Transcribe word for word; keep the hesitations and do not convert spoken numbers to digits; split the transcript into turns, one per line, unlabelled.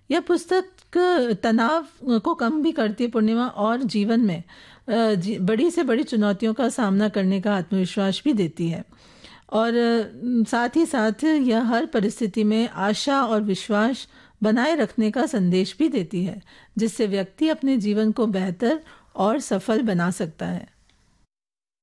यह पुस्तक तनाव को कम भी करती है पूर्णिमा, और जीवन में अ, जी- बड़ी से बड़ी चुनौतियों का सामना करने का आत्मविश्वास भी देती है। और अ, साथ ही साथ यह हर परिस्थिति में आशा और विश्वास बनाए रखने का संदेश भी देती है, जिससे व्यक्ति अपने जीवन को बेहतर और सफल बना सकता है।